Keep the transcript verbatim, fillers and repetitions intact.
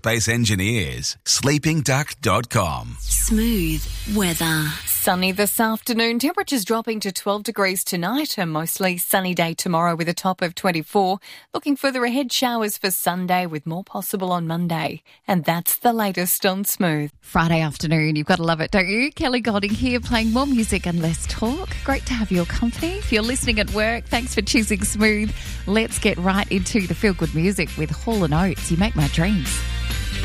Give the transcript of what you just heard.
Base engineers, sleeping duck dot com. Smooth weather. Sunny this afternoon. Temperatures dropping to twelve degrees tonight. A mostly sunny day tomorrow with a top of twenty-four. Looking further ahead, showers for Sunday with more possible on Monday. And that's the latest on Smooth. Friday afternoon, you've got to love it, don't you? Kelly Golding here, playing more music and less talk. Great to have your company. If you're listening at work, thanks for choosing Smooth. Let's get right into the feel-good music with Hall and Oates. You make my dreams.